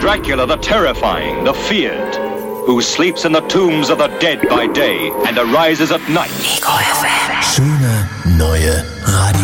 Dracula the terrifying, the feared, who sleeps in the tombs of the dead by day and arises at night. Schöne neue Radio.